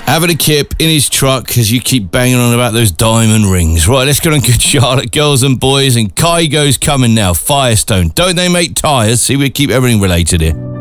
Having a kip in his truck because you keep banging on about those diamond rings. Right, let's go on Good Charlotte, girls and boys. And Kygo's coming now. Firestone. Don't they make tyres? See, we keep everything related here.